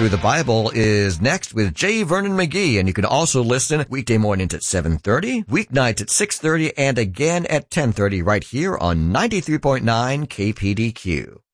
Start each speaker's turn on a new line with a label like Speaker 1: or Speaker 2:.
Speaker 1: Through the Bible is next with J. Vernon McGee, and you can also listen weekday mornings at 7:30, weeknights at 6:30, and again at 10:30 right here on 93.9 KPDQ.